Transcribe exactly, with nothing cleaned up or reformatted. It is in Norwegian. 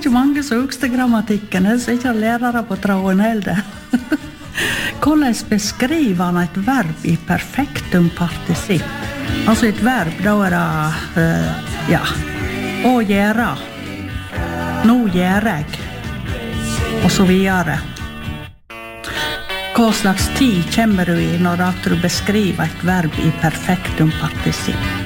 ikke mange som husker grammatikken, så ikke lærere på tråden heller. Hvordan beskriver han et verb i perfektum partisipp? Altså et verb, da er det, uh, ja, å gjøre. Nå gjør jeg. Og så videre. Hva slags tid kommer du i når du beskriver et verb i perfektum partisipp?